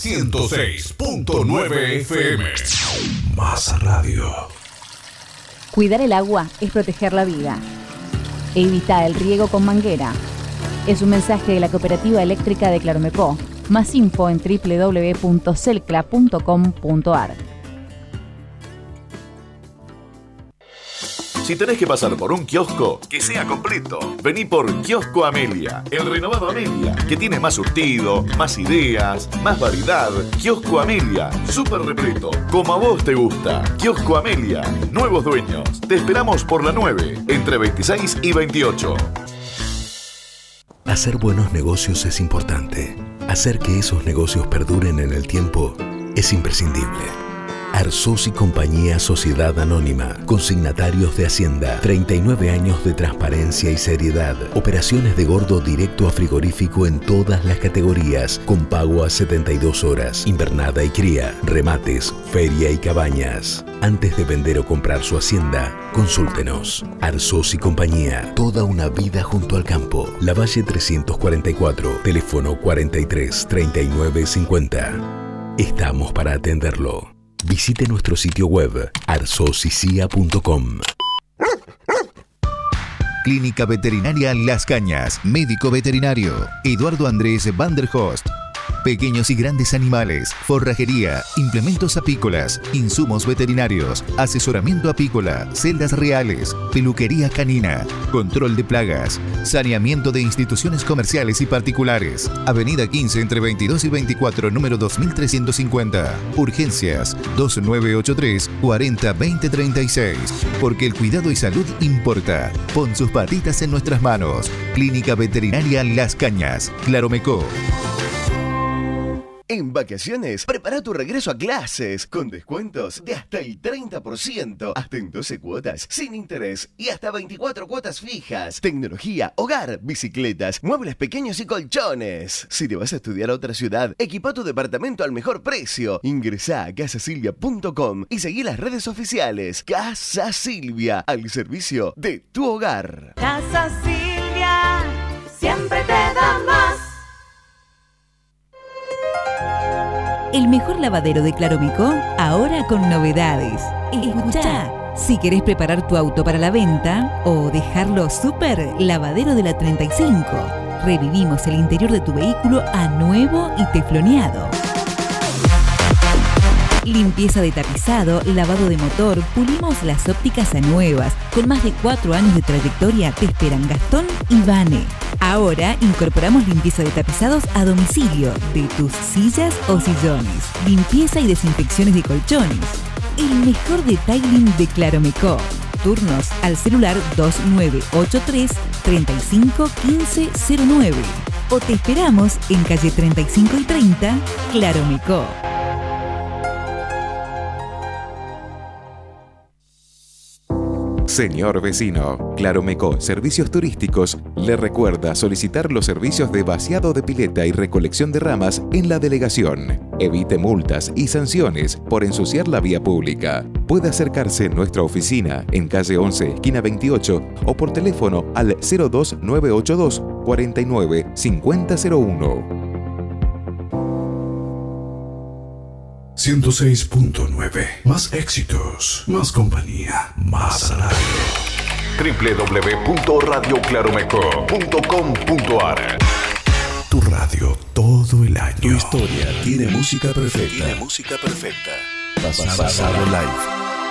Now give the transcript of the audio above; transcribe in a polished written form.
106.9 FM. Más radio. Cuidar el agua es proteger la vida. Evita el riego con manguera. Es un mensaje de la Cooperativa Eléctrica de Claromecó. Más info en www.celcla.com.ar. Si tenés que pasar por un kiosco, que sea completo. Vení por Kiosco Amelia, el renovado Amelia, que tiene más surtido, más ideas, más variedad. Kiosco Amelia, súper repleto, como a vos te gusta. Kiosco Amelia, nuevos dueños. Te esperamos por la 9, entre 26 y 28. Hacer buenos negocios es importante. Hacer que esos negocios perduren en el tiempo es imprescindible. Arzós y Compañía Sociedad Anónima, consignatarios de Hacienda, 39 años de transparencia y seriedad, operaciones de gordo directo a frigorífico en todas las categorías, con pago a 72 horas, invernada y cría, remates, feria y cabañas. Antes de vender o comprar su hacienda, consúltenos. Arzós y Compañía, toda una vida junto al campo. Lavalle 344, teléfono 43 39 50. Estamos para atenderlo. Visite nuestro sitio web arzosicia.com. Clínica Veterinaria Las Cañas. Médico veterinario Eduardo Andrés Van der Host. Pequeños y grandes animales, forrajería, implementos apícolas, insumos veterinarios, asesoramiento apícola, celdas reales, peluquería canina, control de plagas, saneamiento de instituciones comerciales y particulares. Avenida 15 entre 22 y 24, número 2350. Urgencias 2983 40 20 36. Porque el cuidado y salud importa. Pon sus patitas en nuestras manos. Clínica Veterinaria Las Cañas, Claromecó. En vacaciones, prepara tu regreso a clases con descuentos de hasta el 30%, hasta en 12 cuotas, sin interés y hasta 24 cuotas fijas. Tecnología, hogar, bicicletas, muebles pequeños y colchones. Si te vas a estudiar a otra ciudad, equipa tu departamento al mejor precio. Ingresá a casasilvia.com y seguí las redes oficiales. Casa Silvia, al servicio de tu hogar. Casa Silvia, siempre te da más. El mejor lavadero de Claromecó, ahora con novedades. Escuchá, si querés preparar tu auto para la venta o dejarlo súper, lavadero de la 35. Revivimos el interior de tu vehículo a nuevo y tefloneado. Limpieza de tapizado, lavado de motor, pulimos las ópticas a nuevas. Con más de 4 años de trayectoria te esperan Gastón y Vane. Ahora incorporamos limpieza de tapizados a domicilio de tus sillas o sillones. Limpieza y desinfecciones de colchones. El mejor detailing de Claromecó. Turnos al celular 2983 35 15 09. O te esperamos en calle 35 y 30, Claromecó. Señor vecino, Claromecó Servicios Turísticos le recuerda solicitar los servicios de vaciado de pileta y recolección de ramas en la delegación. Evite multas y sanciones por ensuciar la vía pública. Puede acercarse en nuestra oficina en calle 11, esquina 28 o por teléfono al 02982 49 5001. 106.9. Más éxitos, más compañía, más radio. www.radioclaromeco.com.ar. Tu radio todo el año. Tu historia tiene música perfecta. Tiene música perfecta. Pasado Live.